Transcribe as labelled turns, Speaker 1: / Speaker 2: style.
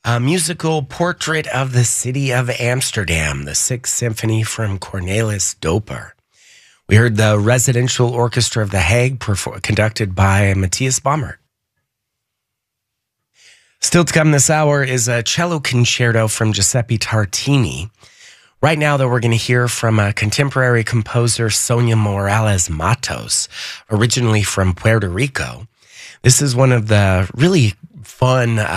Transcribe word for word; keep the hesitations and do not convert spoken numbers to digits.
Speaker 1: A musical portrait of the city of Amsterdam, the Sixth Symphony from Cornelis Doper. We heard the Residential Orchestra of The Hague, perform- conducted by Matthias Baumert. Still to come this hour is a cello concerto from Giuseppe Tartini. Right now, though, we're going to hear from a contemporary composer, Sonia Morales Matos, originally from Puerto Rico. This is one of the really fun